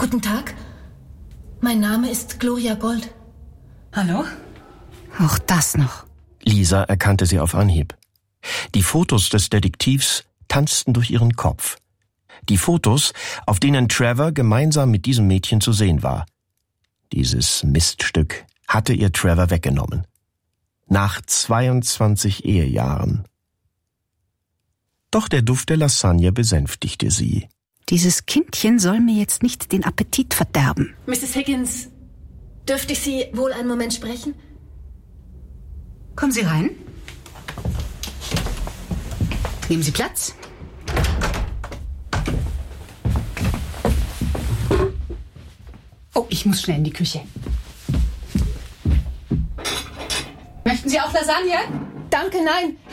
Guten Tag. Mein Name ist Gloria Gold. Hallo? Auch das noch. Lisa erkannte sie auf Anhieb. Die Fotos des Detektivs tanzten durch ihren Kopf. Die Fotos, auf denen Trevor gemeinsam mit diesem Mädchen zu sehen war. Dieses Miststück hatte ihr Trevor weggenommen. Nach 22 Ehejahren. Doch der Duft der Lasagne besänftigte sie. Dieses Kindchen soll mir jetzt nicht den Appetit verderben. Mrs. Higgins, dürfte ich Sie wohl einen Moment sprechen? Kommen Sie rein. Nehmen Sie Platz. Oh, ich muss schnell in die Küche. Möchten Sie auch Lasagne? Danke, nein.